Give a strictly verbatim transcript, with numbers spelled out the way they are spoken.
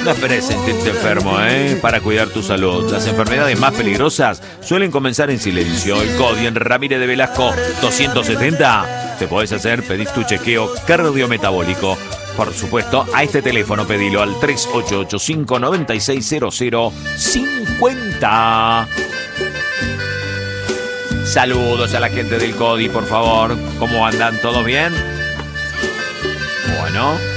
No esperes sentirte enfermo, ¿eh? Para cuidar tu salud. Las enfermedades más peligrosas suelen comenzar en silencio. El CODI en Ramírez de Velasco doscientos setenta. Te podés hacer, pedís tu chequeo cardiometabólico. Por supuesto, a este teléfono pedilo al tres ocho ocho cinco nueve seis cero cero cinco cero. Saludos a la gente del CODI, por favor. ¿Cómo andan? ¿Todo bien? Bueno.